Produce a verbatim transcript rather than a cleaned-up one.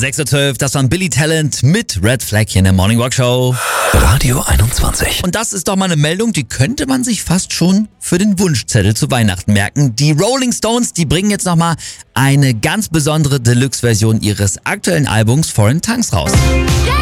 sechs Uhr zwölf, das war Billy Talent mit Red Flag hier in der Morning Rock Show. Radio einundzwanzig. Und das ist doch mal eine Meldung, die könnte man sich fast schon für den Wunschzettel zu Weihnachten merken. Die Rolling Stones, die bringen jetzt nochmal eine ganz besondere Deluxe-Version ihres aktuellen Albums Foreign Tongues raus. Yeah!